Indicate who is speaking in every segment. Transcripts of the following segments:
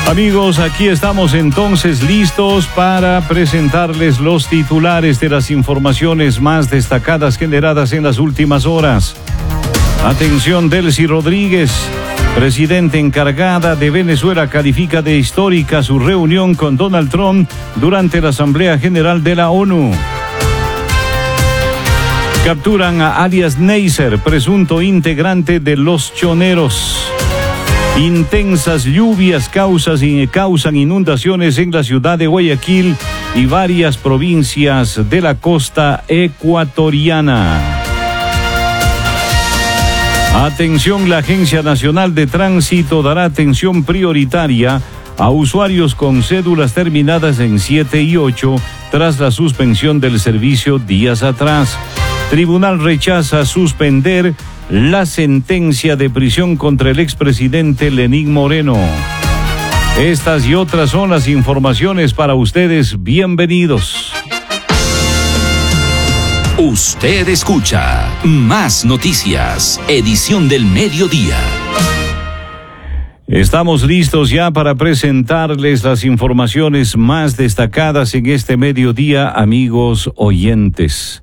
Speaker 1: Amigos, aquí estamos entonces listos para presentarles los titulares de las informaciones más destacadas generadas en las últimas horas. Atención, Delcy Rodríguez, presidenta encargada de Venezuela, califica de histórica su reunión con Donald Trump durante la Asamblea General de la ONU. Capturan a alias Neisser, presunto integrante de Los Choneros. Intensas lluvias causan inundaciones en la ciudad de Guayaquil y varias provincias de la costa ecuatoriana. Atención, la Agencia Nacional de Tránsito dará atención prioritaria a usuarios con cédulas terminadas en 7 y 8 tras la suspensión del servicio días atrás. Tribunal rechaza suspender la sentencia de prisión contra el expresidente Lenín Moreno. Estas y otras son las informaciones para ustedes. Bienvenidos.
Speaker 2: Usted escucha Más Noticias, edición del mediodía.
Speaker 1: Estamos listos ya para presentarles las informaciones más destacadas en este mediodía, amigos oyentes.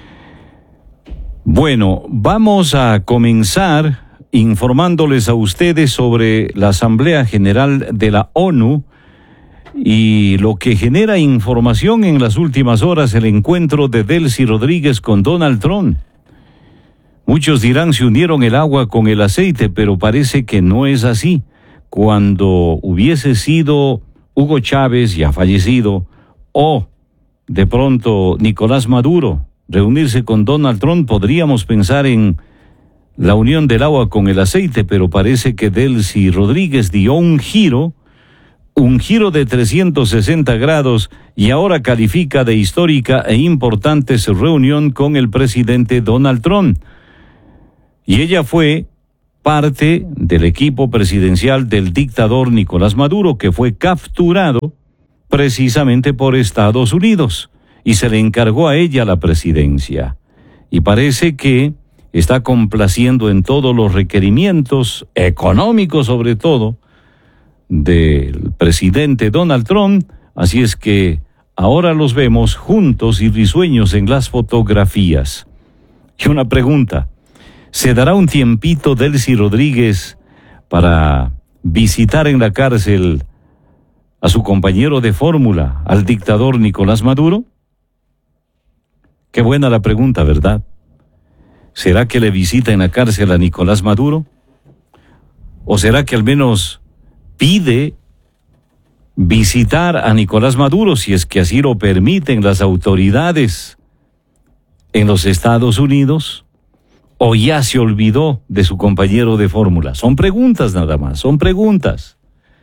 Speaker 1: Bueno, vamos a comenzar informándoles a ustedes sobre la Asamblea General de la ONU y lo que genera información en las últimas horas, el encuentro de Delcy Rodríguez con Donald Trump. Muchos dirán se unieron el agua con el aceite, pero parece que no es así. Cuando hubiese sido Hugo Chávez, ya fallecido, o de pronto Nicolás Maduro, reunirse con Donald Trump, podríamos pensar en la unión del agua con el aceite, pero parece que Delcy Rodríguez dio un giro de 360 grados y ahora califica de histórica e importante su reunión con el presidente Donald Trump. Y ella fue parte del equipo presidencial del dictador Nicolás Maduro, que fue capturado precisamente por Estados Unidos. Y se le encargó a ella la presidencia. Y parece que está complaciendo en todos los requerimientos económicos, sobre todo, del presidente Donald Trump. Así es que ahora los vemos juntos y risueños en las fotografías. Y una pregunta, ¿se dará un tiempito Delcy Rodríguez para visitar en la cárcel a su compañero de fórmula, al dictador Nicolás Maduro? Qué buena la pregunta, ¿verdad? ¿Será que le visita en la cárcel a Nicolás Maduro? ¿O será que al menos pide visitar a Nicolás Maduro, si es que así lo permiten las autoridades en los Estados Unidos? ¿O ya se olvidó de su compañero de fórmula? Son preguntas nada más, son preguntas.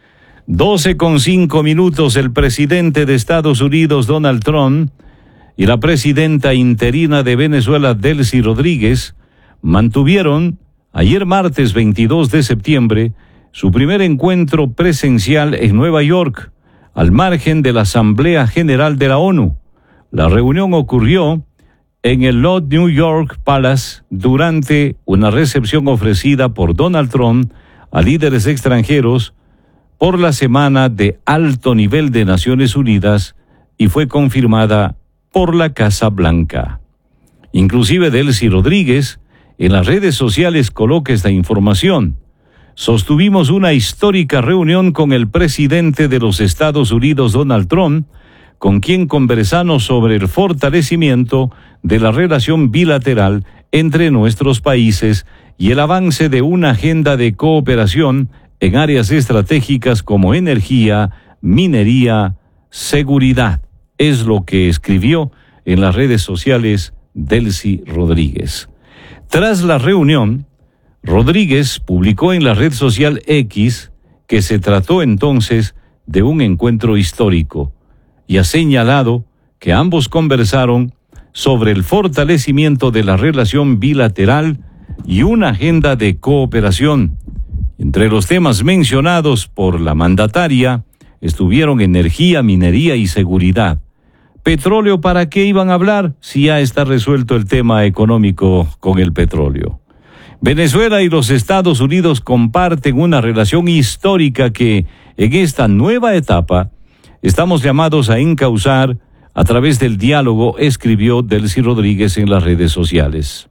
Speaker 1: 12:05, el presidente de Estados Unidos, Donald Trump, y la presidenta interina de Venezuela, Delcy Rodríguez, mantuvieron ayer martes 22 de septiembre su primer encuentro presencial en Nueva York, al margen de la Asamblea General de la ONU. La reunión ocurrió en el Lotte New York Palace durante una recepción ofrecida por Donald Trump a líderes extranjeros por la Semana de Alto Nivel de Naciones Unidas y fue confirmada por la Casa Blanca. Inclusive Delcy Rodríguez en las redes sociales coloca esta información. Sostuvimos una histórica reunión con el presidente de los Estados Unidos, Donald Trump, con quien conversamos sobre el fortalecimiento de la relación bilateral entre nuestros países y el avance de una agenda de cooperación en áreas estratégicas como energía, minería, seguridad. Es lo que escribió en las redes sociales Delcy Rodríguez. Tras la reunión, Rodríguez publicó en la red social X que se trató entonces de un encuentro histórico y ha señalado que ambos conversaron sobre el fortalecimiento de la relación bilateral y una agenda de cooperación. Entre los temas mencionados por la mandataria estuvieron energía, minería y seguridad. Petróleo, ¿para qué iban a hablar si ya está resuelto el tema económico con el petróleo? Venezuela y los Estados Unidos comparten una relación histórica que, en esta nueva etapa, estamos llamados a encauzar a través del diálogo, escribió Delcy Rodríguez en las redes sociales.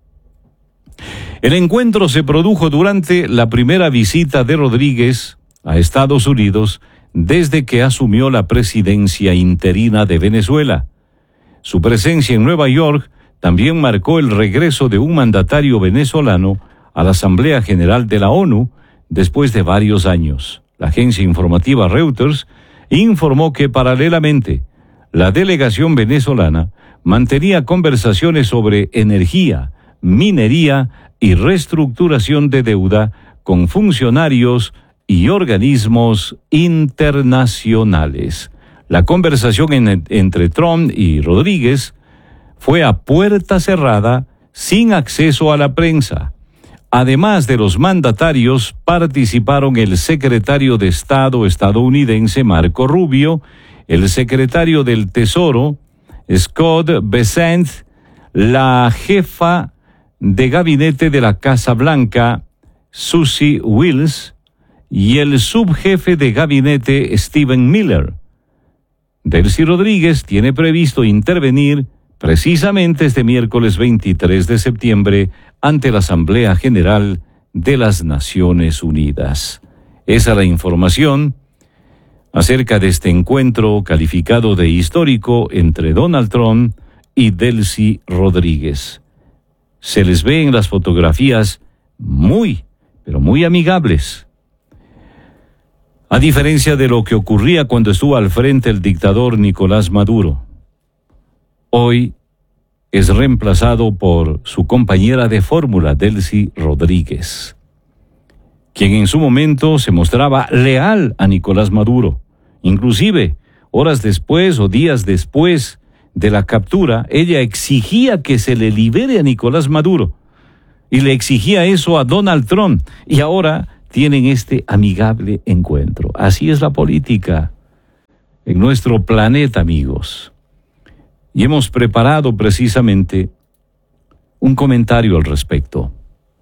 Speaker 1: El encuentro se produjo durante la primera visita de Rodríguez a Estados Unidos desde que asumió la presidencia interina de Venezuela. Su presencia en Nueva York también marcó el regreso de un mandatario venezolano a la Asamblea General de la ONU después de varios años. La agencia informativa Reuters informó que paralelamente la delegación venezolana mantenía conversaciones sobre energía, minería y reestructuración de deuda con funcionarios y organismos internacionales. La conversación entre Trump y Rodríguez fue a puerta cerrada, sin acceso a la prensa. Además de los mandatarios, participaron el secretario de Estado estadounidense Marco Rubio, el secretario del Tesoro Scott Bessent, la jefa de gabinete de la Casa Blanca Susie Wiles y el subjefe de gabinete Stephen Miller. Delcy Rodríguez tiene previsto intervenir precisamente este miércoles 23 de septiembre ante la Asamblea General de las Naciones Unidas. Esa es la información acerca de este encuentro calificado de histórico entre Donald Trump y Delcy Rodríguez. Se les ve en las fotografías pero muy amigables. A diferencia de lo que ocurría cuando estuvo al frente el dictador Nicolás Maduro, hoy es reemplazado por su compañera de fórmula, Delcy Rodríguez, quien en su momento se mostraba leal a Nicolás Maduro. Inclusive, horas después o días después de la captura, ella exigía que se le libere a Nicolás Maduro y le exigía eso a Donald Trump. Y ahora tienen este amigable encuentro. Así es la política en nuestro planeta, amigos. Y hemos preparado precisamente un comentario al respecto.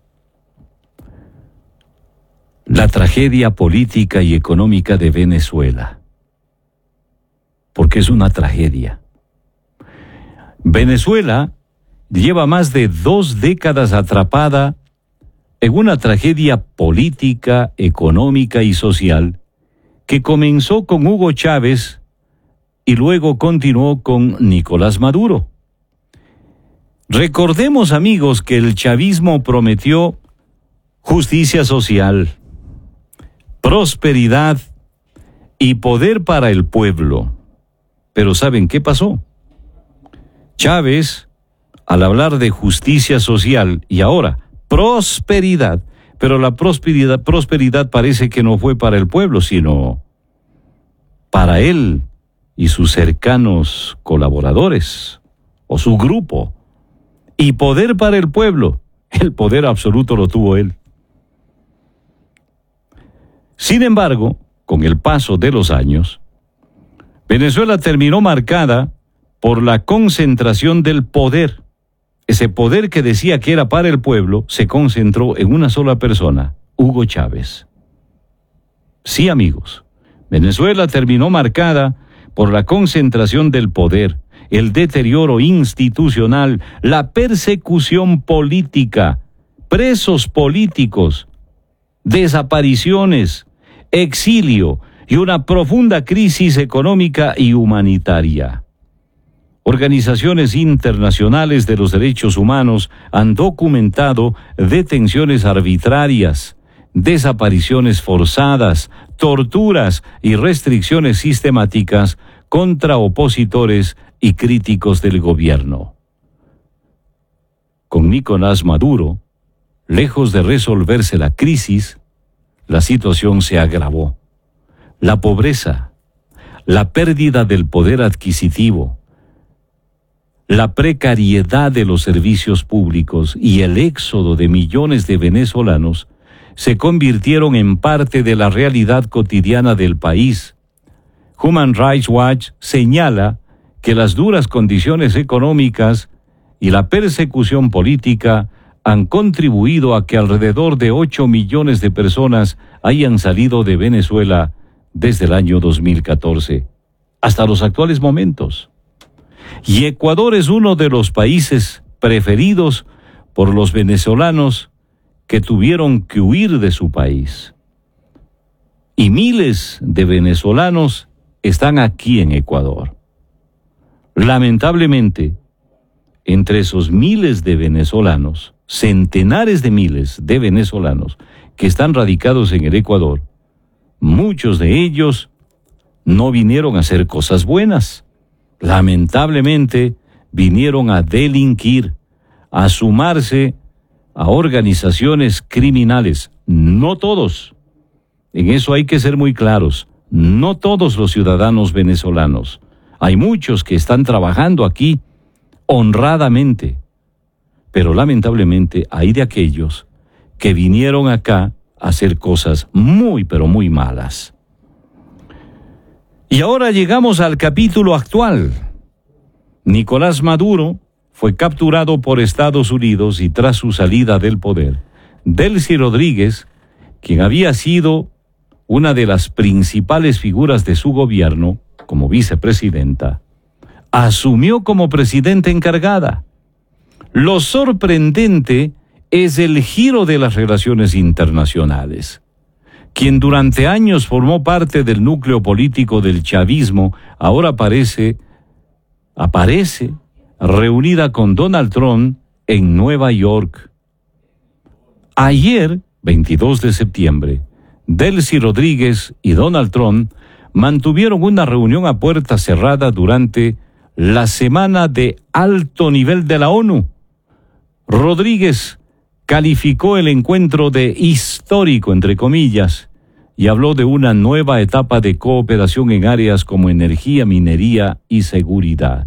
Speaker 1: La tragedia política y económica de Venezuela. Porque es una tragedia. Venezuela lleva más de 2 décadas atrapada en una tragedia política, económica y social que comenzó con Hugo Chávez y luego continuó con Nicolás Maduro. Recordemos, amigos, que el chavismo prometió justicia social, prosperidad y poder para el pueblo. Pero ¿saben qué pasó? Chávez, al hablar de justicia social y ahora prosperidad, pero la prosperidad parece que no fue para el pueblo, sino para él y sus cercanos colaboradores o su grupo. Y poder para el pueblo, el poder absoluto lo tuvo él. Sin embargo, con el paso de los años, Venezuela terminó marcada por la concentración del poder. Ese poder que decía que era para el pueblo se concentró en una sola persona, Hugo Chávez. Sí, amigos, Venezuela terminó marcada por la concentración del poder, el deterioro institucional, la persecución política, presos políticos, desapariciones, exilio y una profunda crisis económica y humanitaria. Organizaciones internacionales de los derechos humanos han documentado detenciones arbitrarias, desapariciones forzadas, torturas y restricciones sistemáticas contra opositores y críticos del gobierno. Con Nicolás Maduro, lejos de resolverse la crisis, la situación se agravó. La pobreza, la pérdida del poder adquisitivo, la precariedad de los servicios públicos y el éxodo de millones de venezolanos se convirtieron en parte de la realidad cotidiana del país. Human Rights Watch señala que las duras condiciones económicas y la persecución política han contribuido a que alrededor de 8 millones de personas hayan salido de Venezuela desde el año 2014 hasta los actuales momentos. Y Ecuador es uno de los países preferidos por los venezolanos que tuvieron que huir de su país. Y miles de venezolanos están aquí en Ecuador. Lamentablemente, entre esos miles de venezolanos, centenares de miles de venezolanos que están radicados en el Ecuador, muchos de ellos no vinieron a hacer cosas buenas. Lamentablemente, vinieron a delinquir, a sumarse a organizaciones criminales. No todos. En eso hay que ser muy claros. No todos los ciudadanos venezolanos. Hay muchos que están trabajando aquí honradamente. Pero lamentablemente hay de aquellos que vinieron acá a hacer cosas muy, pero muy malas. Y ahora llegamos al capítulo actual. Nicolás Maduro fue capturado por Estados Unidos y tras su salida del poder, Delcy Rodríguez, quien había sido una de las principales figuras de su gobierno como vicepresidenta, asumió como presidenta encargada. Lo sorprendente es el giro de las relaciones internacionales. Quien durante años formó parte del núcleo político del chavismo, ahora aparece reunida con Donald Trump en Nueva York. Ayer, 22 de septiembre, Delcy Rodríguez y Donald Trump mantuvieron una reunión a puerta cerrada durante la semana de alto nivel de la ONU. Rodríguez calificó el encuentro de histórico, entre comillas, y habló de una nueva etapa de cooperación en áreas como energía, minería y seguridad.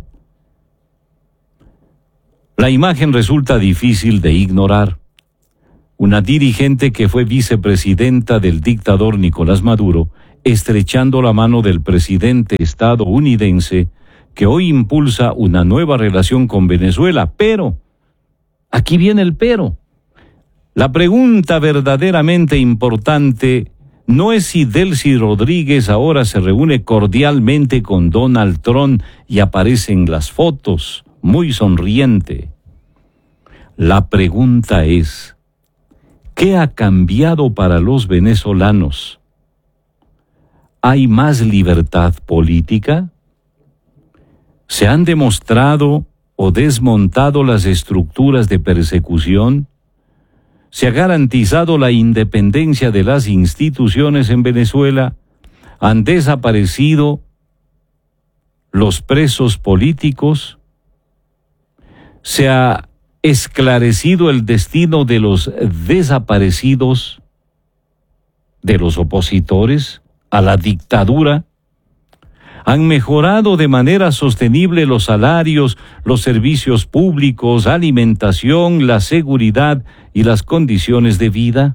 Speaker 1: La imagen resulta difícil de ignorar. Una dirigente que fue vicepresidenta del dictador Nicolás Maduro, estrechando la mano del presidente estadounidense, que hoy impulsa una nueva relación con Venezuela. Pero, aquí viene el pero. La pregunta verdaderamente importante no es si Delcy Rodríguez ahora se reúne cordialmente con Donald Trump y aparece en las fotos, muy sonriente. La pregunta es, ¿qué ha cambiado para los venezolanos? ¿Hay más libertad política? ¿Se han demostrado o desmontado las estructuras de persecución? ¿Se ha garantizado la independencia de las instituciones en Venezuela? ¿Han desaparecido los presos políticos? ¿Se ha esclarecido el destino de los desaparecidos, de los opositores a la dictadura? ¿Han mejorado de manera sostenible los salarios, los servicios públicos, alimentación, la seguridad y las condiciones de vida?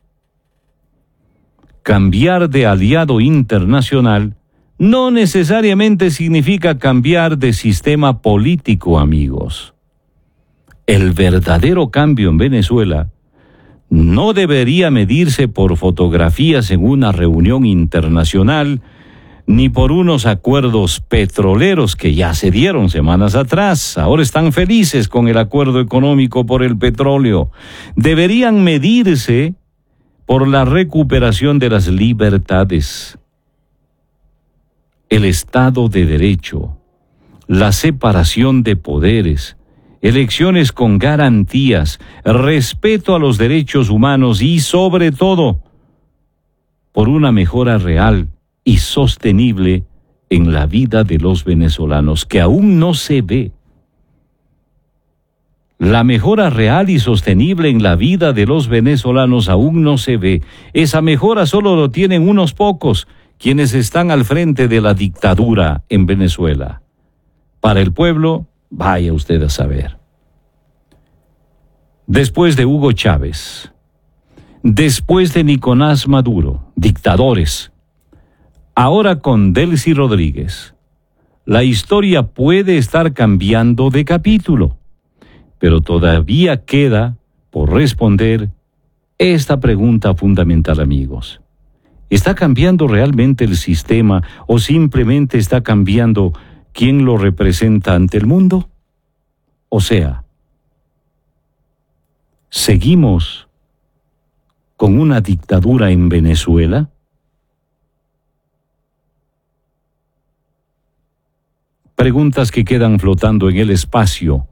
Speaker 1: Cambiar de aliado internacional no necesariamente significa cambiar de sistema político, amigos. El verdadero cambio en Venezuela no debería medirse por fotografías en una reunión internacional, ni por unos acuerdos petroleros que ya se dieron semanas atrás. Ahora están felices con el acuerdo económico por el petróleo. Deberían medirse por la recuperación de las libertades, el Estado de Derecho, la separación de poderes, elecciones con garantías, respeto a los derechos humanos y, sobre todo, por una mejora real y sostenible en la vida de los venezolanos, que aún no se ve. La mejora real y sostenible en la vida de los venezolanos aún no se ve. Esa mejora solo lo tienen unos pocos, quienes están al frente de la dictadura en Venezuela. Para el pueblo, vaya usted a saber. Después de Hugo Chávez, después de Nicolás Maduro, dictadores, ahora con Delcy Rodríguez, la historia puede estar cambiando de capítulo, pero todavía queda por responder esta pregunta fundamental, amigos. ¿Está cambiando realmente el sistema o simplemente está cambiando quién lo representa ante el mundo? O sea, ¿seguimos con una dictadura en Venezuela? Preguntas que quedan flotando en el espacio.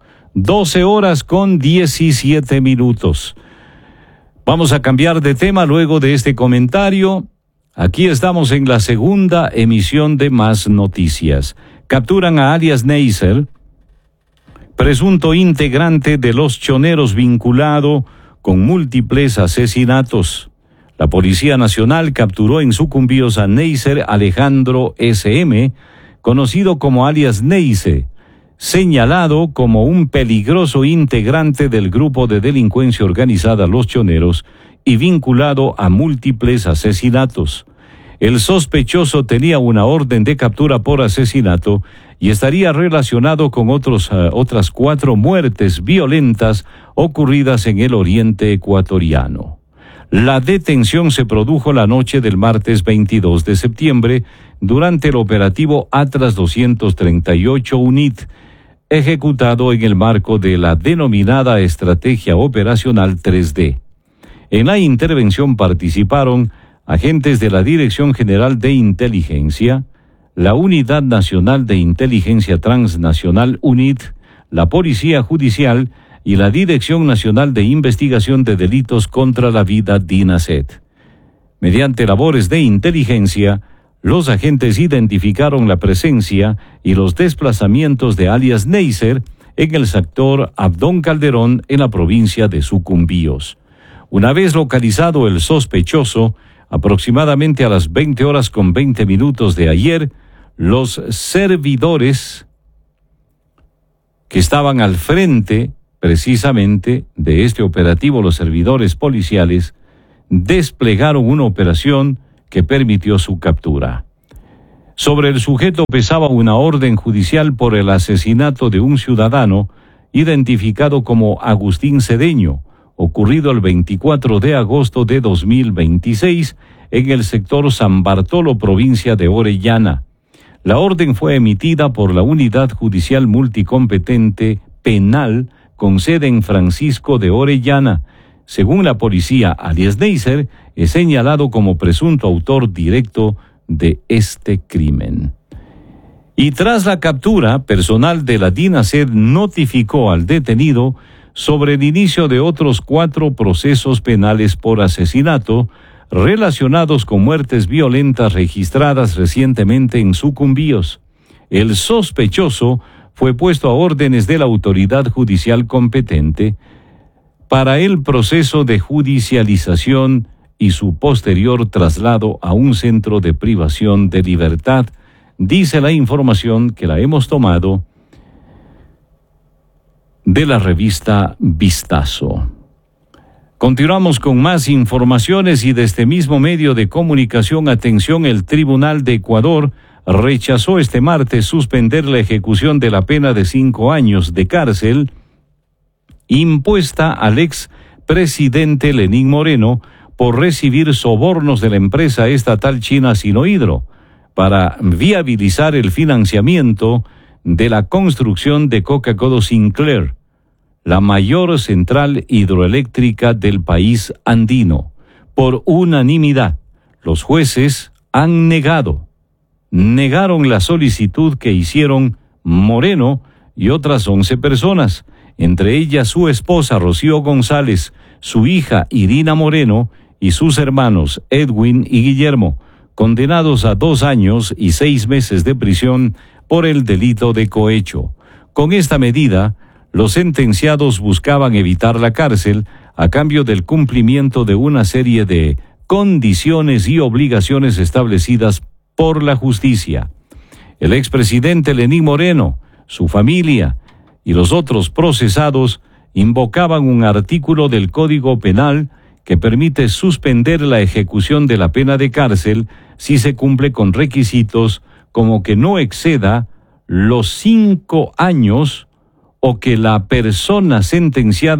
Speaker 1: 12:17. Vamos a cambiar de tema luego de este comentario. Aquí estamos en la segunda emisión de Más Noticias. Capturan a alias Neisser, presunto integrante de los Choneros vinculado con múltiples asesinatos. La Policía Nacional capturó en Sucumbíos a Neisser Alejandro S.M., conocido como alias Neise, señalado como un peligroso integrante del grupo de delincuencia organizada Los Choneros y vinculado a múltiples asesinatos. El sospechoso tenía una orden de captura por asesinato y estaría relacionado con otras 4 muertes violentas ocurridas en el oriente ecuatoriano. La detención se produjo la noche del martes 22 de septiembre durante el operativo Atlas 238 UNIT, ejecutado en el marco de la denominada Estrategia Operacional 3D. En la intervención participaron agentes de la Dirección General de Inteligencia, la Unidad Nacional de Inteligencia Transnacional UNIT, la Policía Judicial y la Dirección Nacional de Investigación de Delitos contra la Vida DINASET. Mediante labores de inteligencia, los agentes identificaron la presencia y los desplazamientos de alias Neisser en el sector Abdón Calderón en la provincia de Sucumbíos. Una vez localizado el sospechoso, aproximadamente a las 20:20 de ayer, los servidores que estaban al frente precisamente de este operativo, los servidores policiales, desplegaron una operación que permitió su captura. Sobre el sujeto pesaba una orden judicial por el asesinato de un ciudadano identificado como Agustín Cedeño, ocurrido el 24 de agosto de 2026 en el sector San Bartolo, provincia de Orellana. La orden fue emitida por la Unidad Judicial Multicompetente Penal con sede en Francisco de Orellana. Según la policía, alias Neisser es señalado como presunto autor directo de este crimen. Y tras la captura, personal de la DINASET notificó al detenido sobre el inicio de otros 4 procesos penales por asesinato relacionados con muertes violentas registradas recientemente en Sucumbíos. El sospechoso fue puesto a órdenes de la autoridad judicial competente para el proceso de judicialización y su posterior traslado a un centro de privación de libertad, dice la información que la hemos tomado de la revista Vistazo. Continuamos con más informaciones y de este mismo medio de comunicación, atención, el Tribunal de Ecuador rechazó este martes suspender la ejecución de la pena de 5 años de cárcel impuesta al expresidente Lenín Moreno por recibir sobornos de la empresa estatal china Sinohydro para viabilizar el financiamiento de la construcción de Coca-Cola Sinclair, la mayor central hidroeléctrica del país andino. Por unanimidad, los jueces han negaron la solicitud que hicieron Moreno y otras 11 personas, entre ellas su esposa Rocío González, su hija Irina Moreno y sus hermanos Edwin y Guillermo, condenados a 2 años y 6 meses de prisión por el delito de cohecho. Con esta medida, los sentenciados buscaban evitar la cárcel a cambio del cumplimiento de una serie de condiciones y obligaciones establecidas por la justicia. El expresidente Lenín Moreno, su familia y los otros procesados invocaban un artículo del Código Penal que permite suspender la ejecución de la pena de cárcel si se cumple con requisitos como que no exceda los 5 años o que la persona sentenciada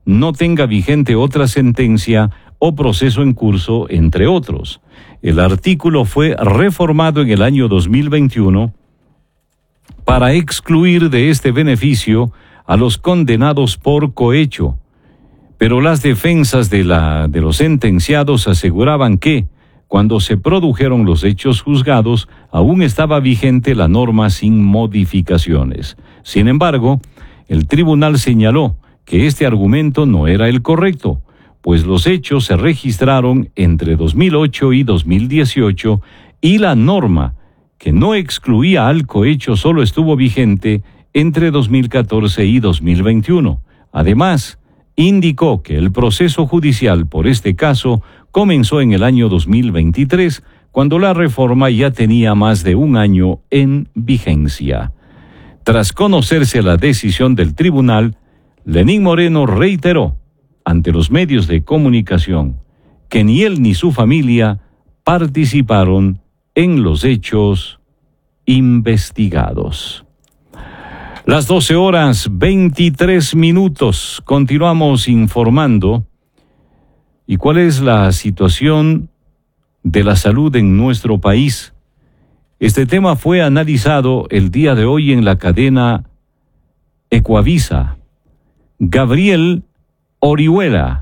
Speaker 1: no tenga vigente otra sentencia o proceso en curso, entre otros. El artículo fue reformado en el año 2021 para excluir de este beneficio a los condenados por cohecho. Pero las defensas de los sentenciados aseguraban que, cuando se produjeron los hechos juzgados, aún estaba vigente la norma sin modificaciones. Sin embargo, el tribunal señaló que este argumento no era el correcto, pues los hechos se registraron entre 2008 y 2018 y la norma que no excluía al cohecho solo estuvo vigente entre 2014 y 2021. Además, indicó que el proceso judicial por este caso comenzó en el año 2023, cuando la reforma ya tenía más de un año en vigencia. Tras conocerse la decisión del tribunal, Lenín Moreno reiteró ante los medios de comunicación que ni él ni su familia participaron en los hechos investigados. Las 12:23. Continuamos informando. ¿Y cuál es la situación de la salud en nuestro país? Este tema fue analizado el día de hoy en la cadena Ecuavisa. Gabriel Orihuela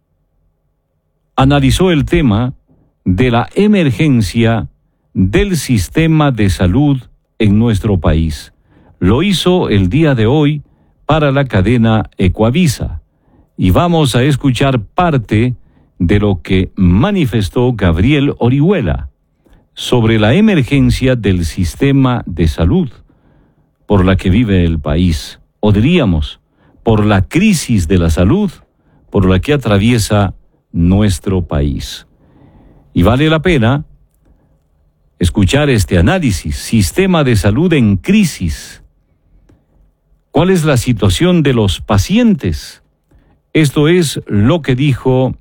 Speaker 1: analizó el tema de la emergencia del sistema de salud en nuestro país. Lo hizo el día de hoy para la cadena Ecuavisa. Y vamos a escuchar parte de lo que manifestó Gabriel Orihuela sobre la emergencia del sistema de salud por la que vive el país, o diríamos, por la crisis de la salud por la que atraviesa nuestro país. Y vale la pena escuchar este análisis: sistema de salud en crisis. ¿Cuál es la situación de los pacientes? Esto es lo que dijo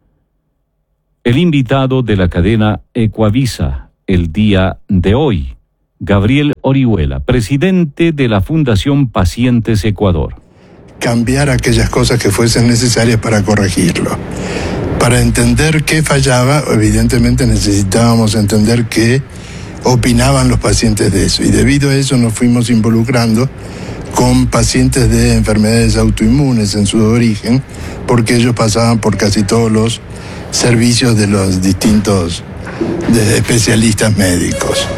Speaker 1: el invitado de la cadena Ecuavisa el día de hoy, Gabriel Orihuela, presidente de la Fundación Pacientes Ecuador.
Speaker 3: Cambiar aquellas cosas que fuesen necesarias para corregirlo. Para entender qué fallaba, evidentemente necesitábamos entender qué opinaban los pacientes de eso. Y debido a eso nos fuimos involucrando con pacientes de enfermedades autoinmunes en su origen, porque ellos pasaban por casi todos los servicios de los distintos especialistas médicos.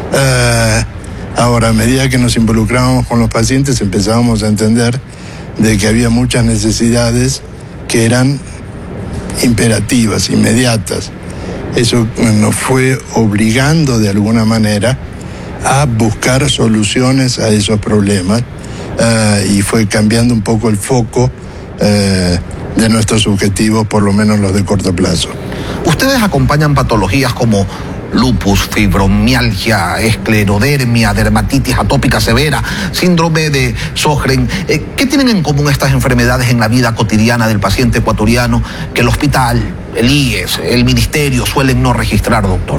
Speaker 3: Ahora, a medida que nos involucrábamos con los pacientes, empezábamos a entender de que había muchas necesidades que eran imperativas, inmediatas. Eso nos fue obligando de alguna manera a buscar soluciones a esos problemas, y fue cambiando un poco el foco de nuestros objetivos, por lo menos los de corto plazo.
Speaker 4: Ustedes acompañan patologías como lupus, fibromialgia, esclerodermia, dermatitis atópica severa, síndrome de Sjögren. ¿Qué tienen en común estas enfermedades en la vida cotidiana del paciente ecuatoriano que el hospital, el IES, el ministerio suelen no registrar, doctor?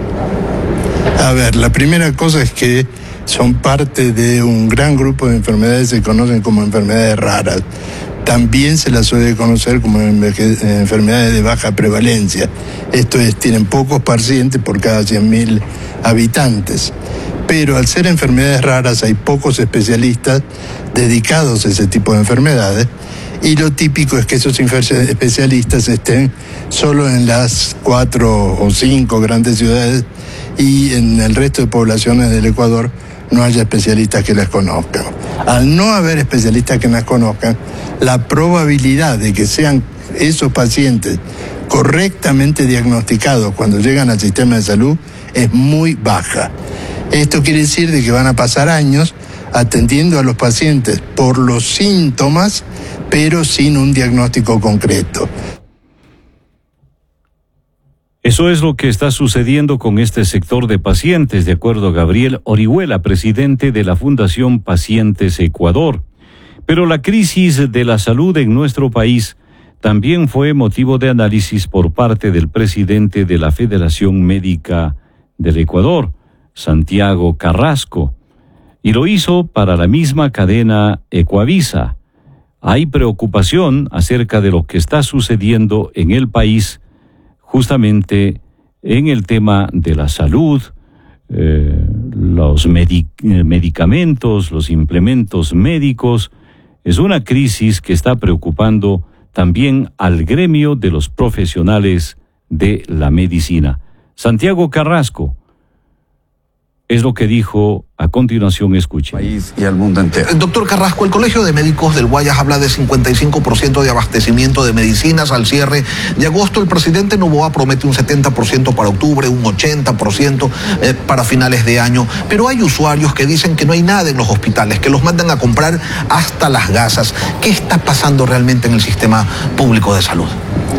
Speaker 3: A ver, la primera cosa es que son parte de un gran grupo de enfermedades que se conocen como enfermedades raras. También se las suele conocer como enfermedades de baja prevalencia. Esto es, tienen pocos pacientes por cada 100.000 habitantes. Pero al ser enfermedades raras hay pocos especialistas dedicados a ese tipo de enfermedades, y lo típico es que esos especialistas estén solo en las 4 o 5 grandes ciudades, y en el resto de poblaciones del Ecuador no haya especialistas que las conozcan. Al no haber especialistas que las conozcan, la probabilidad de que sean esos pacientes correctamente diagnosticados cuando llegan al sistema de salud es muy baja. Esto quiere decir de que van a pasar años atendiendo a los pacientes por los síntomas, pero sin un diagnóstico concreto.
Speaker 1: Eso es lo que está sucediendo con este sector de pacientes, de acuerdo a Gabriel Orihuela, presidente de la Fundación Pacientes Ecuador. Pero la crisis de la salud en nuestro país también fue motivo de análisis por parte del presidente de la Federación Médica del Ecuador, Santiago Carrasco, y lo hizo para la misma cadena Ecuavisa. hay preocupación acerca de lo que está sucediendo en el país, justamente en el tema de la salud, los medicamentos, los implementos médicos. Es una crisis que está preocupando también al gremio de los profesionales de la medicina. Santiago Carrasco es lo que dijo. A continuación, escuchen.
Speaker 5: País y al mundo entero.
Speaker 4: Doctor Carrasco, el Colegio de Médicos del Guayas habla de 55% de abastecimiento de medicinas al cierre de agosto. El presidente Noboa promete un 70% para octubre, un 80% para finales de año. Pero hay usuarios que dicen que no hay nada en los hospitales, que los mandan a comprar hasta las gasas. ¿Qué está pasando realmente en el sistema público de salud?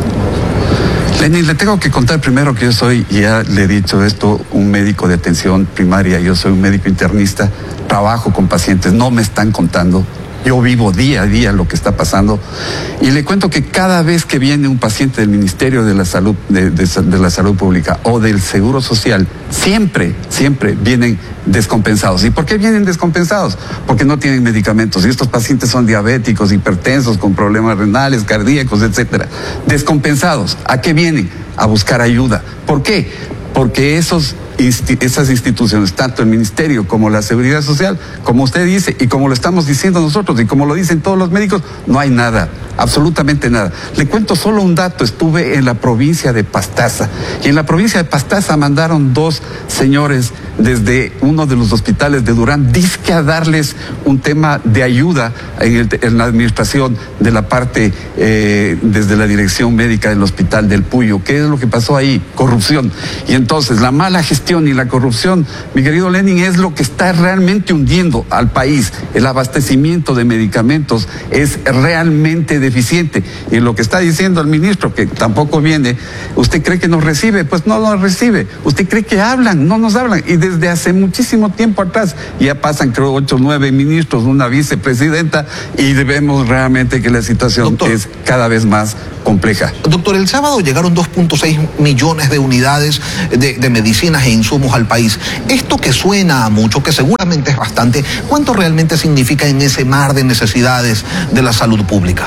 Speaker 5: Lenin, le tengo que contar primero que yo soy, ya le he dicho esto, un médico de atención primaria. Yo soy un médico internista, trabajo con pacientes, no me están contando. Yo vivo día a día lo que está pasando y le cuento que cada vez que viene un paciente del Ministerio de la Salud, de la Salud Pública o del Seguro Social, siempre vienen descompensados. ¿Y por qué vienen descompensados? Porque no tienen medicamentos y estos pacientes son diabéticos, hipertensos, con problemas renales, cardíacos, etcétera. Descompensados. ¿A qué vienen? A buscar ayuda. ¿Por qué? Porque esas instituciones, tanto el Ministerio como la Seguridad Social, como usted dice y como lo estamos diciendo nosotros y como lo dicen todos los médicos, no hay nada, absolutamente nada. Le cuento solo un dato, estuve en la provincia de Pastaza y en la provincia de Pastaza mandaron 2 señores desde uno de los hospitales de Durán, dizque a darles un tema de ayuda en la administración de la parte, desde la dirección médica del hospital del Puyo. ¿Qué es lo que pasó ahí? Corrupción. Y entonces la mala gestión y la corrupción, mi querido Lenin, es lo que está realmente hundiendo al país. El abastecimiento de medicamentos es realmente deficiente. Y lo que está diciendo el ministro, que tampoco viene, ¿usted cree que nos recibe? Pues no nos recibe. ¿Usted cree que hablan? No nos hablan. Y desde hace muchísimo tiempo atrás, ya pasan creo 8 o 9 ministros, una vicepresidenta, y vemos realmente que la situación, doctor, es cada vez más compleja.
Speaker 4: Doctor, el sábado llegaron 2.6 millones de unidades de medicinas e insumos al país. Esto que suena a mucho, que seguramente es bastante, ¿cuánto realmente significa en ese mar de necesidades de la salud pública?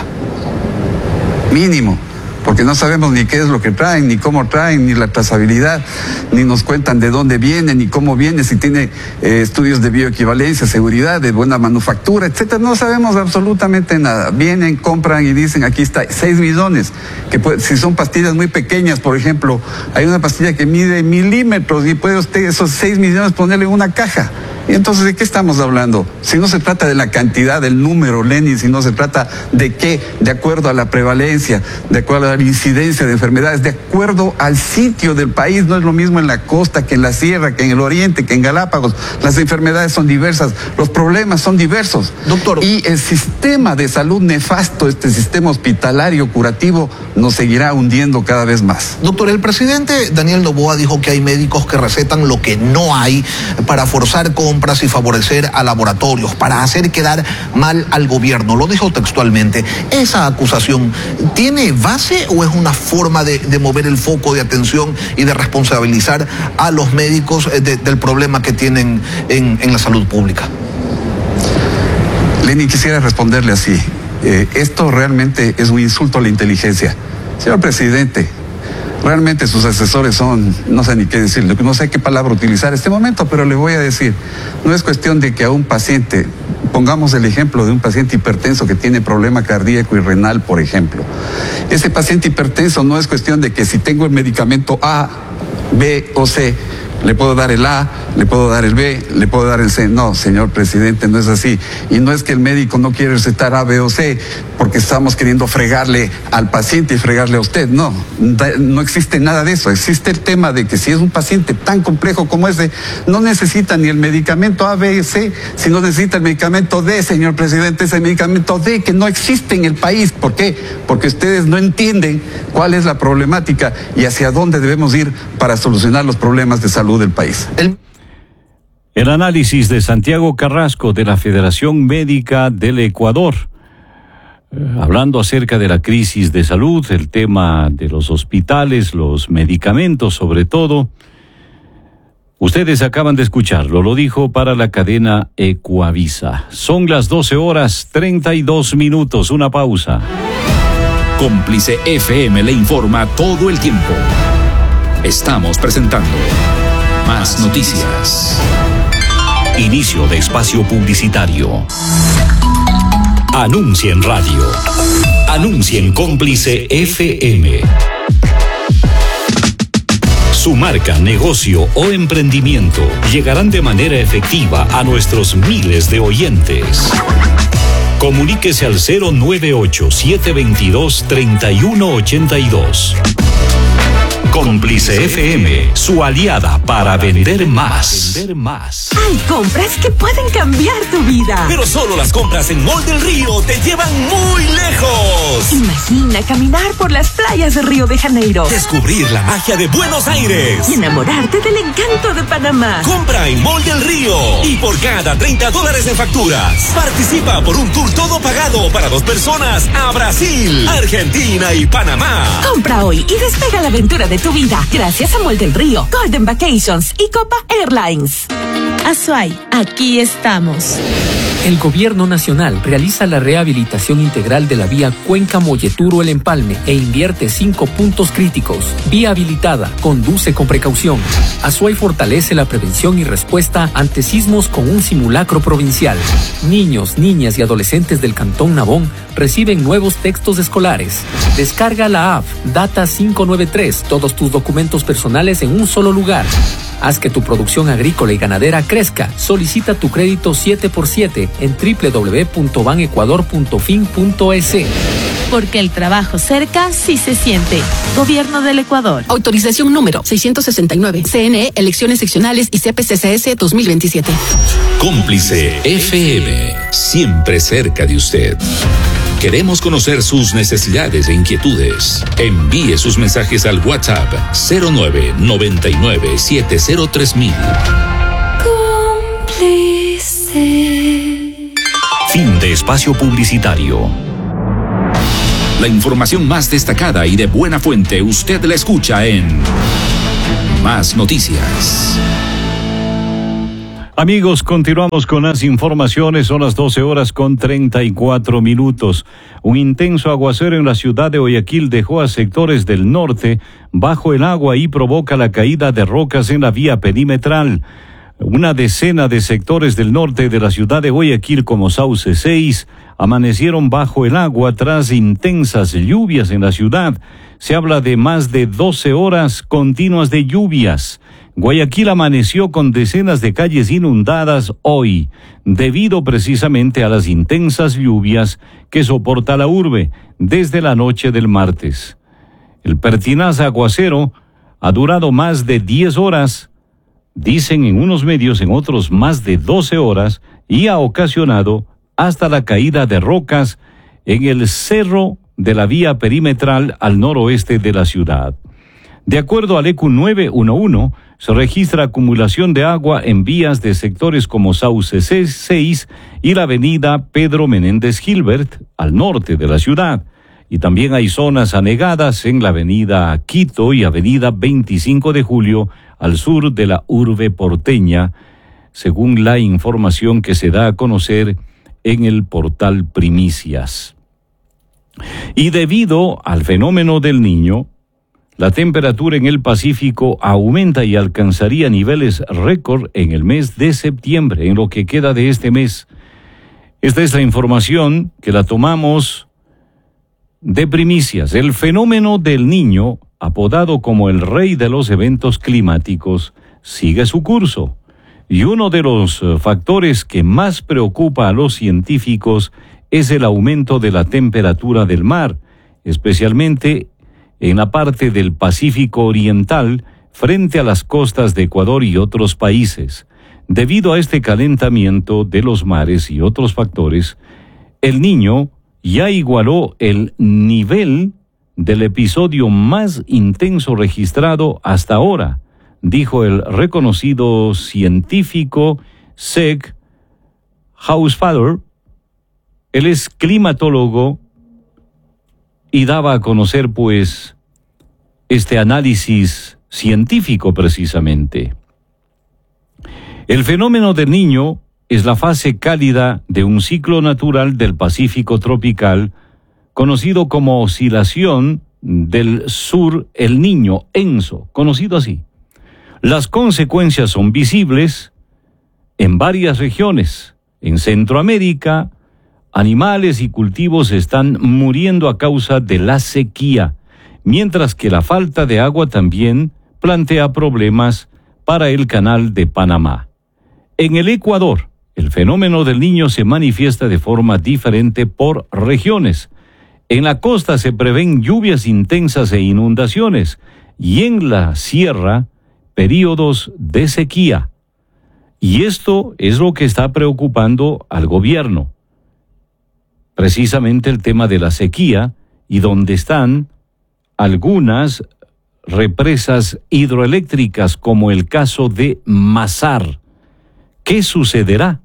Speaker 5: Mínimo, porque no sabemos ni qué es lo que traen, ni cómo traen, ni la trazabilidad, ni nos cuentan de dónde viene, ni cómo viene, si tiene estudios de bioequivalencia, seguridad, de buena manufactura, etcétera. No sabemos absolutamente nada. Vienen, compran y dicen, aquí está, 6 millones, que si son pastillas muy pequeñas, por ejemplo, hay una pastilla que mide milímetros y puede usted esos 6 millones ponerle en una caja. Y entonces, ¿de qué estamos hablando? Si no se trata de la cantidad, del número, Lenin, si no se trata de qué, de acuerdo a la prevalencia, de acuerdo a la incidencia de enfermedades, de acuerdo al sitio del país. No es lo mismo en la costa que en la sierra, que en el oriente, que en Galápagos. Las enfermedades son diversas, los problemas son diversos.
Speaker 4: Doctor.
Speaker 5: Y el sistema de salud nefasto, este sistema hospitalario curativo, nos seguirá hundiendo cada vez más.
Speaker 4: Doctor, el presidente Daniel Noboa dijo que hay médicos que recetan lo que no hay para forzar compras y favorecer a laboratorios, para hacer quedar mal al gobierno. Lo dijo textualmente. ¿Esa acusación tiene base o es una forma de mover el foco de atención y de responsabilizar a los médicos del problema que tienen en la salud pública?
Speaker 5: Lenin, quisiera responderle así. Esto realmente es un insulto a la inteligencia. Señor presidente, realmente sus asesores son, no sé ni qué decirle, no sé qué palabra utilizar en este momento, pero le voy a decir, no es cuestión de que a un paciente, pongamos el ejemplo de un paciente hipertenso que tiene problema cardíaco y renal, por ejemplo. Ese paciente hipertenso no es cuestión de que si tengo el medicamento A, B o C, le puedo dar el A, le puedo dar el B, le puedo dar el C. No, señor presidente, no es así. Y no es que el médico no quiere recetar A, B o C porque estamos queriendo fregarle al paciente y fregarle a usted. No, no existe nada de eso. Existe el tema de que si es un paciente tan complejo como ese, no necesita ni el medicamento A, B, C, sino necesita el medicamento D, señor presidente, ese medicamento D que no existe en el país. ¿Por qué? Porque ustedes no entienden cuál es la problemática y hacia dónde debemos ir para solucionar los problemas de salud del país.
Speaker 1: El análisis de Santiago Carrasco de la Federación Médica del Ecuador, hablando acerca de la crisis de salud, el tema de los hospitales, los medicamentos sobre todo. Ustedes acaban de escucharlo, lo dijo para la cadena Ecuavisa. Son las 12:32, una pausa.
Speaker 2: Cómplice FM le informa todo el tiempo. Estamos presentando Más Noticias. Inicio de espacio publicitario. Anuncia en radio. Anuncia en Cómplice FM. Su marca, negocio o emprendimiento llegarán de manera efectiva a nuestros miles de oyentes. Comuníquese al 098-722-3182. Cómplice FM, su aliada para vender más.
Speaker 6: Hay compras que pueden cambiar tu vida.
Speaker 7: Pero solo las compras en Mall del Río te llevan muy lejos.
Speaker 6: Imagina caminar por las playas de Río de Janeiro.
Speaker 7: Descubrir la magia de Buenos Aires.
Speaker 6: Y enamorarte del encanto de Panamá.
Speaker 7: Compra en Mall del Río. Y por cada $30 en facturas, participa por un tour todo pagado para 2 personas a Brasil, Argentina y Panamá.
Speaker 6: Compra hoy y despega la aventura de tu vida. Gracias a Mall del Río, Golden Vacations y Copa Airlines.
Speaker 8: Azuay, aquí estamos.
Speaker 9: El Gobierno Nacional realiza la rehabilitación integral de la vía Cuenca-Molleturo-El Empalme e invierte 5 puntos críticos. Vía habilitada, conduce con precaución. Azuay fortalece la prevención y respuesta ante sismos con un simulacro provincial. Niños, niñas y adolescentes del Cantón Nabón reciben nuevos textos escolares. Descarga la app Data 593, todos tus documentos personales en un solo lugar. Haz que tu producción agrícola y ganadera crezca. Solicita tu crédito 7x7 en www.banecuador.fin.es.
Speaker 8: Porque el trabajo cerca sí se siente. Gobierno del Ecuador.
Speaker 10: Autorización número 669. CNE, Elecciones Seccionales y CPCCS 2027.
Speaker 2: Cómplice FM, siempre cerca de usted. Queremos conocer sus necesidades e inquietudes. Envíe sus mensajes al WhatsApp 0999703000.
Speaker 8: Cómplice.
Speaker 2: Fin de espacio publicitario. La información más destacada y de buena fuente usted la escucha en Más Noticias.
Speaker 1: Amigos, continuamos con las informaciones. Son las 12:34. Un intenso aguacero en la ciudad de Guayaquil dejó a sectores del norte bajo el agua y provoca la caída de rocas en la vía perimetral. Una decena de sectores del norte de la ciudad de Guayaquil, como Sauce 6, amanecieron bajo el agua tras intensas lluvias en la ciudad. Se habla de más de 12 horas continuas de lluvias. Guayaquil amaneció con decenas de calles inundadas hoy, debido precisamente a las intensas lluvias que soporta la urbe desde la noche del martes. El pertinaz aguacero ha durado más de 10 horas, dicen en unos medios, en otros más de 12 horas, y ha ocasionado hasta la caída de rocas en el cerro de la vía perimetral al noroeste de la ciudad. De acuerdo al ECU 911, se registra acumulación de agua en vías de sectores como Sauce 6 y la avenida Pedro Menéndez Gilbert, al norte de la ciudad. Y también hay zonas anegadas en la avenida Quito y avenida 25 de Julio, al sur de la urbe porteña, según la información que se da a conocer en el portal Primicias. Y debido al fenómeno del Niño, la temperatura en el Pacífico aumenta y alcanzaría niveles récord en el mes de septiembre, en lo que queda de este mes. Esta es la información que la tomamos de Primicias. El fenómeno del Niño, apodado como el rey de los eventos climáticos, sigue su curso. Y uno de los factores que más preocupa a los científicos es el aumento de la temperatura del mar, especialmente en la parte del Pacífico Oriental, frente a las costas de Ecuador y otros países. Debido a este calentamiento de los mares y otros factores, el Niño ya igualó el nivel del episodio más intenso registrado hasta ahora, dijo el reconocido científico Seg Hausfather. Él es climatólogo y daba a conocer, pues, este análisis científico precisamente. El fenómeno del Niño es la fase cálida de un ciclo natural del Pacífico tropical, conocido como oscilación del sur El Niño, ENSO, conocido así. Las consecuencias son visibles en varias regiones. En Centroamérica, animales y cultivos están muriendo a causa de la sequía, mientras que la falta de agua también plantea problemas para el Canal de Panamá. En el Ecuador, el fenómeno del Niño se manifiesta de forma diferente por regiones. En la costa se prevén lluvias intensas e inundaciones, y en la sierra, períodos de sequía. Y esto es lo que está preocupando al gobierno. Precisamente el tema de la sequía y donde están algunas represas hidroeléctricas, como el caso de Mazar. ¿Qué sucederá?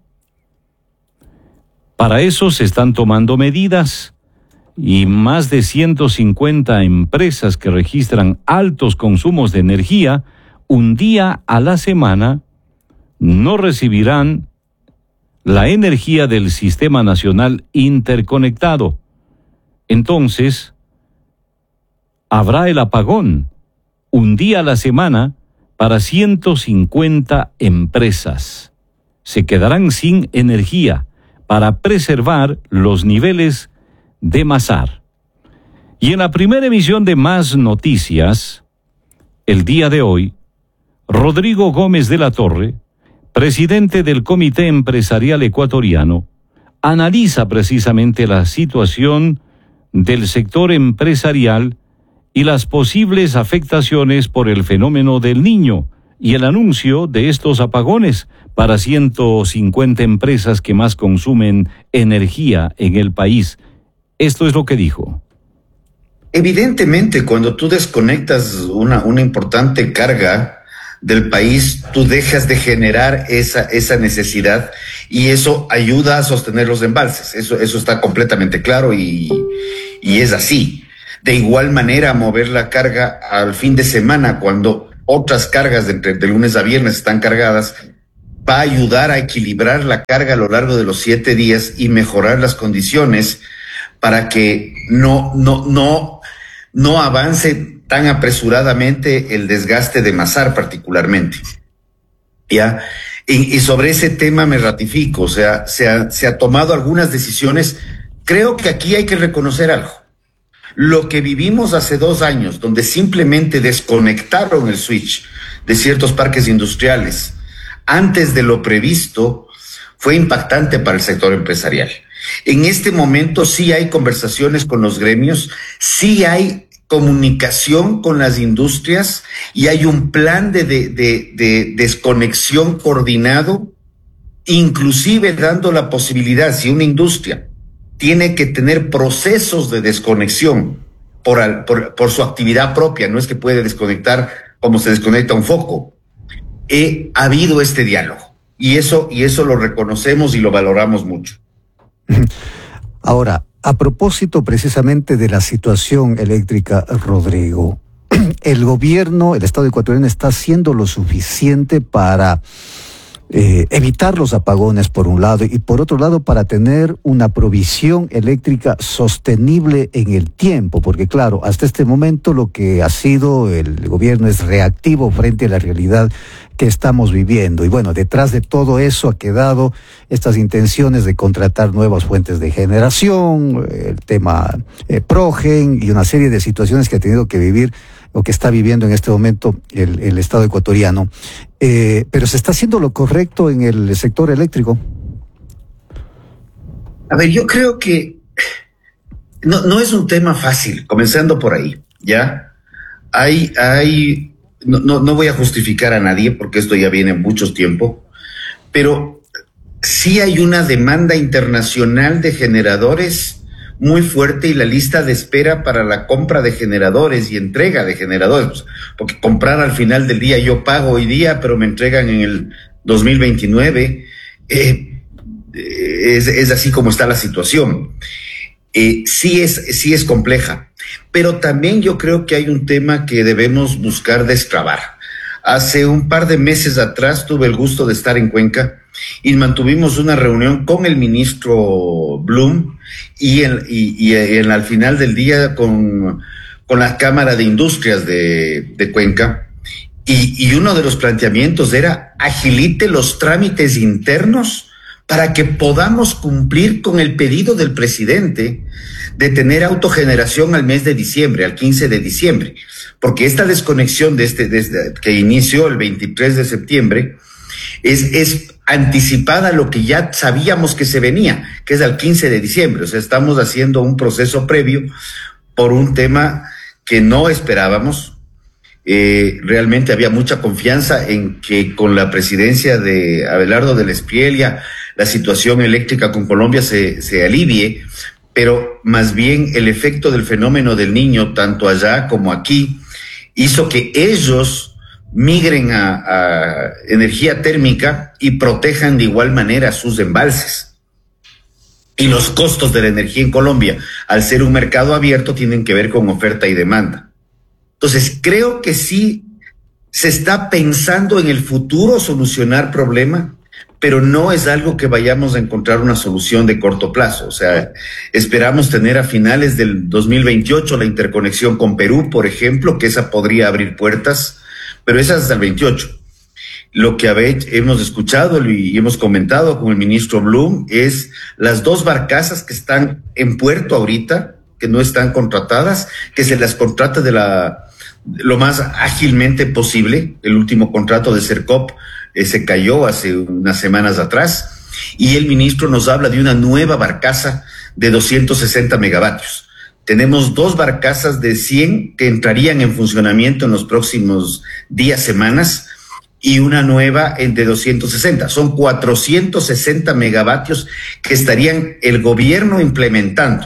Speaker 1: Para eso se están tomando medidas y más de 150 empresas que registran altos consumos de energía un día a la semana no recibirán la energía del Sistema Nacional Interconectado. Entonces, habrá el apagón un día a la semana para 150 empresas. Se quedarán sin energía para preservar los niveles de Mazar. Y en la primera emisión de Más Noticias, el día de hoy, Rodrigo Gómez de la Torre, presidente del Comité Empresarial Ecuatoriano, analiza precisamente la situación del sector empresarial y las posibles afectaciones por el fenómeno del Niño y el anuncio de estos apagones para 150 empresas que más consumen energía en el país. Esto es lo que dijo.
Speaker 11: Evidentemente, cuando tú desconectas una importante carga del país, tú dejas de generar esa necesidad y eso ayuda a sostener los embalses. Eso está completamente claro y es así. De igual manera, mover la carga al fin de semana, cuando otras cargas de lunes a viernes están cargadas, va a ayudar a equilibrar la carga a lo largo de los 7 días y mejorar las condiciones para que no avance tan apresuradamente el desgaste de Mazar particularmente. ¿Ya? Y sobre ese tema me ratifico, o sea, se ha tomado algunas decisiones. Creo que aquí hay que reconocer algo. Lo que vivimos hace 2 años, donde simplemente desconectaron el switch de ciertos parques industriales antes de lo previsto, fue impactante para el sector empresarial. En este momento sí hay conversaciones con los gremios, sí hay comunicación con las industrias y hay un plan de desconexión coordinado, inclusive dando la posibilidad, si una industria tiene que tener procesos de desconexión por su actividad propia, no es que puede desconectar como se desconecta un foco. Ha habido este diálogo y eso lo reconocemos y lo valoramos mucho.
Speaker 12: Ahora, a propósito precisamente de la situación eléctrica, Rodrigo, el gobierno, el Estado ecuatoriano está haciendo lo suficiente para evitar los apagones por un lado y por otro lado para tener una provisión eléctrica sostenible en el tiempo, porque claro, hasta este momento lo que ha sido el gobierno es reactivo frente a la realidad que estamos viviendo. Y bueno, detrás de todo eso ha quedado estas intenciones de contratar nuevas fuentes de generación, el tema Progen y una serie de situaciones que ha tenido que vivir o que está viviendo en este momento el Estado ecuatoriano. Pero ¿se está haciendo lo correcto en el sector eléctrico?
Speaker 11: A ver, yo creo que no es un tema fácil, comenzando por ahí, ¿ya? No voy a justificar a nadie porque esto ya viene mucho tiempo, pero sí hay una demanda internacional de generadores muy fuerte y la lista de espera para la compra de generadores y entrega de generadores, porque comprar al final del día, yo pago hoy día, pero me entregan en el 2029, es así como está la situación. Sí es compleja, pero también yo creo que hay un tema que debemos buscar destrabar. Hace un par de meses atrás tuve el gusto de estar en Cuenca y mantuvimos una reunión con el ministro Blum y al final del día con la Cámara de Industrias de Cuenca. Y uno de los planteamientos era: agilite los trámites internos para que podamos cumplir con el pedido del presidente de tener autogeneración al mes de diciembre, al 15 de diciembre. Porque esta desconexión que inició el 23 de septiembre es anticipada a lo que ya sabíamos que se venía, que es al 15 de diciembre. O sea, estamos haciendo un proceso previo por un tema que no esperábamos. Realmente había mucha confianza en que con la presidencia de Abelardo del Espriella la situación eléctrica con Colombia se alivie, pero más bien el efecto del fenómeno del Niño, tanto allá como aquí, hizo que ellos migren a energía térmica y protejan de igual manera sus embalses. Y los costos de la energía en Colombia, al ser un mercado abierto, tienen que ver con oferta y demanda. Entonces, creo que sí se está pensando en el futuro solucionar problema, pero no es algo que vayamos a encontrar una solución de corto plazo. O sea, esperamos tener a finales del 2028 la interconexión con Perú, por ejemplo, que esa podría abrir puertas, pero esa es hasta el 28. Lo que hemos escuchado y hemos comentado con el ministro Blum es las 2 barcazas que están en puerto ahorita, que no están contratadas, que se las contrata lo más ágilmente posible. El último contrato de Sercop se cayó hace unas semanas atrás, y el ministro nos habla de una nueva barcaza de 260 megavatios. Tenemos 2 barcazas de 100 que entrarían en funcionamiento en los próximos días, semanas, y una nueva de 260. Son 460 megavatios que estarían el gobierno implementando.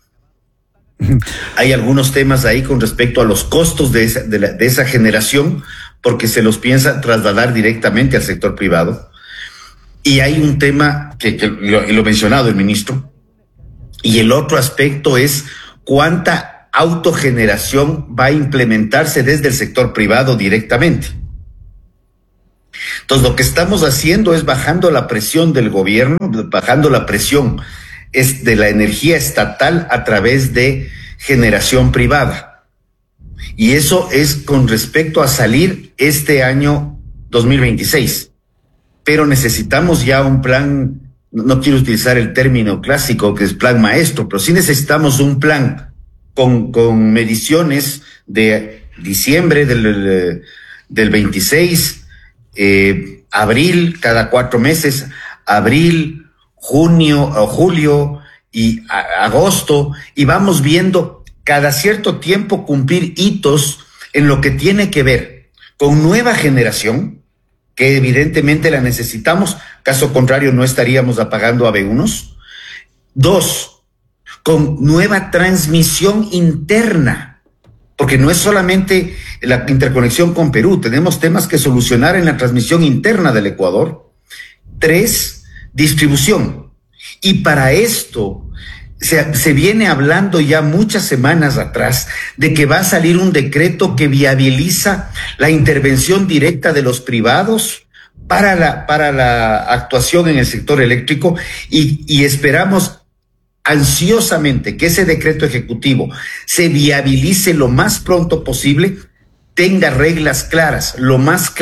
Speaker 11: Hay algunos temas ahí con respecto a los costos de esa generación, porque se los piensa trasladar directamente al sector privado. Y hay un tema que lo ha mencionado el ministro, y el otro aspecto es cuánta autogeneración va a implementarse desde el sector privado directamente. Entonces, lo que estamos haciendo es bajando la presión del gobierno, bajando la presión es de la energía estatal a través de generación privada. Y eso es con respecto a salir este año 2026. Pero necesitamos ya un plan, no quiero utilizar el término clásico que es plan maestro, pero sí necesitamos un plan con mediciones de diciembre del 26, abril, cada 4 meses, abril, junio o julio y agosto, y vamos viendo cada cierto tiempo cumplir hitos en lo que tiene que ver con nueva generación, que evidentemente la necesitamos, caso contrario no estaríamos apagando AB1. 2, con nueva transmisión interna, porque no es solamente la interconexión con Perú, tenemos temas que solucionar en la transmisión interna del Ecuador. 3, distribución. Y para esto se viene hablando ya muchas semanas atrás de que va a salir un decreto que viabiliza la intervención directa de los privados para la actuación en el sector eléctrico, y esperamos ansiosamente que ese decreto ejecutivo se viabilice lo más pronto posible, tenga reglas claras, lo más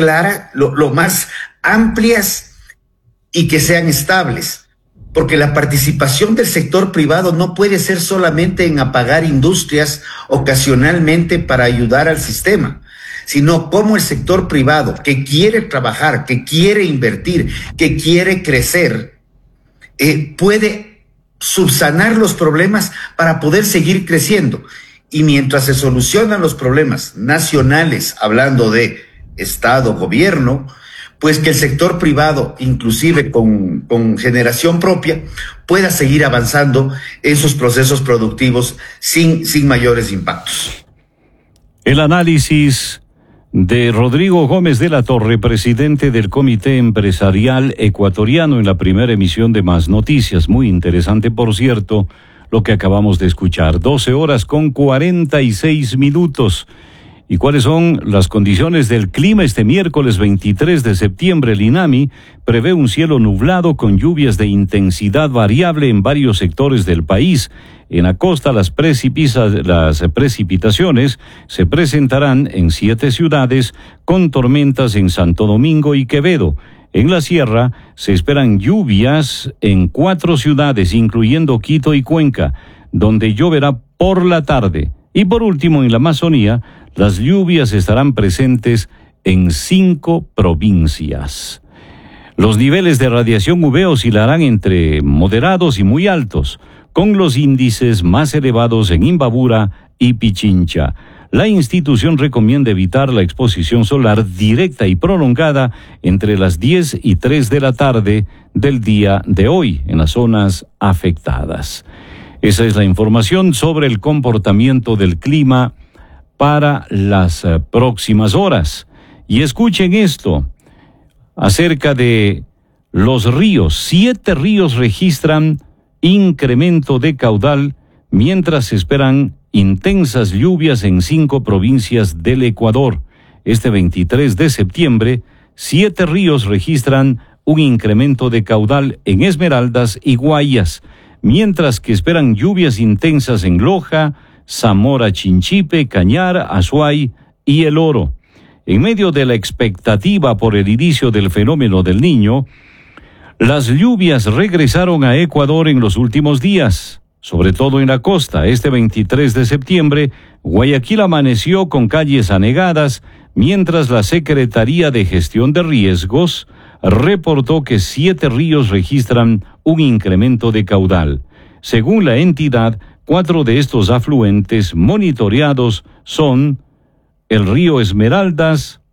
Speaker 11: amplias, y que sean estables, porque la participación del sector privado no puede ser solamente en apagar industrias ocasionalmente para ayudar al sistema, sino como el sector privado que quiere trabajar, que quiere invertir, que quiere crecer, puede subsanar los problemas para poder seguir creciendo. Y mientras se solucionan los problemas nacionales, hablando de Estado, gobierno, pues que el sector privado, inclusive con generación propia, pueda seguir avanzando en sus procesos productivos sin mayores impactos.
Speaker 1: El análisis de Rodrigo Gómez de la Torre, presidente del Comité Empresarial Ecuatoriano, en la primera emisión de Más Noticias. Muy interesante, por cierto, lo que acabamos de escuchar. 12:46. ¿Y cuáles son las condiciones del clima este miércoles 23 de septiembre? El INAMI prevé un cielo nublado con lluvias de intensidad variable en varios sectores del país. En la costa, las precipitaciones se presentarán en 7 ciudades, con tormentas en Santo Domingo y Quevedo. En la sierra se esperan lluvias en 4 ciudades, incluyendo Quito y Cuenca, donde lloverá por la tarde. Y por último, en la Amazonía, las lluvias estarán presentes en 5 provincias. Los niveles de radiación UV oscilarán entre moderados y muy altos, con los índices más elevados en Imbabura y Pichincha. La institución recomienda evitar la exposición solar directa y prolongada entre las 10 y 3 de la tarde del día de hoy en las zonas afectadas. Esa es la información sobre el comportamiento del clima para las próximas horas. Y escuchen esto acerca de los ríos. 7 ríos registran incremento de caudal mientras se esperan intensas lluvias en 5 provincias del Ecuador. Este 23 de septiembre, 7 ríos registran un incremento de caudal en Esmeraldas y Guayas, mientras que esperan lluvias intensas en Loja, Zamora, Chinchipe, Cañar, Azuay y El Oro. En medio de la expectativa por el inicio del fenómeno del Niño, las lluvias regresaron a Ecuador en los últimos días, sobre todo en la costa. Este 23 de septiembre, Guayaquil amaneció con calles anegadas, mientras la Secretaría de Gestión de Riesgos reportó que 7 ríos registran un incremento de caudal. Según la entidad, 4 de estos afluentes monitoreados son el río Esmeraldas,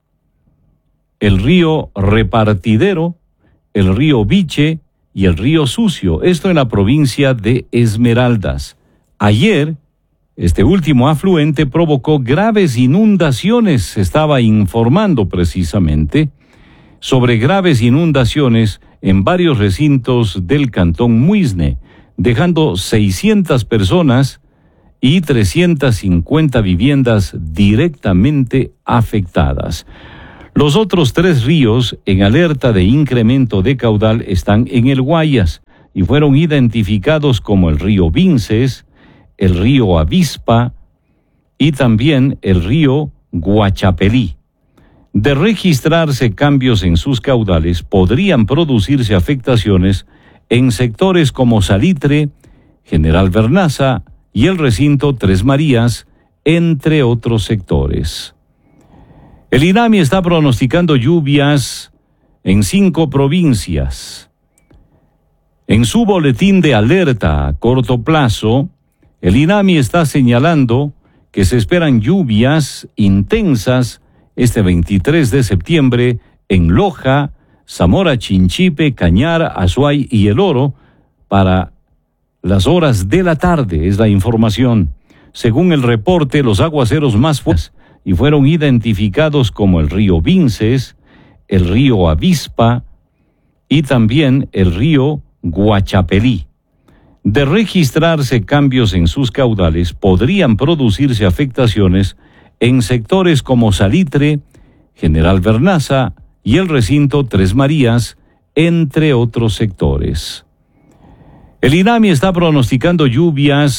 Speaker 1: el río Repartidero, el río Viche y el río Sucio, esto en la provincia de Esmeraldas. Ayer, este último afluente provocó graves inundaciones. Se estaba informando precisamente sobre graves inundaciones en varios recintos del cantón Muisne, dejando 600 personas y 350 viviendas directamente afectadas. Los otros 3 ríos en alerta de incremento de caudal están en el Guayas y fueron identificados como el río Vinces, el río Avispa y también el río Guachapelí. De registrarse cambios en sus caudales, podrían producirse afectaciones en sectores como Salitre, General Vernaza y el recinto Tres Marías, entre otros sectores. El INAMI está pronosticando lluvias en 5 provincias. En su boletín de alerta a corto plazo, el INAMI está señalando que se esperan lluvias intensas este 23 de septiembre en Loja, Zamora, Chinchipe, Cañar, Azuay y El Oro para las horas de la tarde, es la información. Según el reporte, los aguaceros más fuertes y fueron identificados como el río Vinces, el río Avispa y también el río Guachapelí. De registrarse cambios en sus caudales, podrían producirse afectaciones en sectores como Salitre, General Vernaza y el recinto Tres Marías, entre otros sectores. El INAMI está pronosticando lluvias